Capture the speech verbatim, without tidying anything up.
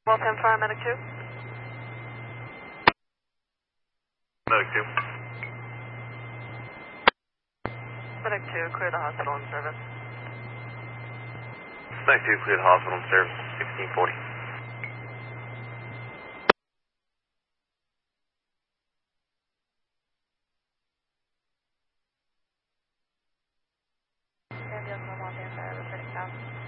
Well, ten fire, medic two. Medic two. Medic two, clear the hospital in service. Medic two, clear the hospital in service, sixteen forty. Ambulance one one, fire, returning south.